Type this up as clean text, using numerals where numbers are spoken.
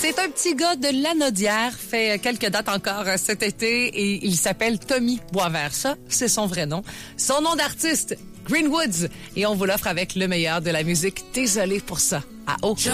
C'est un petit gars de Lanaudière, fait quelques dates encore cet été et il s'appelle Tommy Boisvert. Ça, c'est son vrai nom. Son nom d'artiste, Greenwoods. Et on vous l'offre avec le meilleur de la musique. Désolé pour ça. À haut.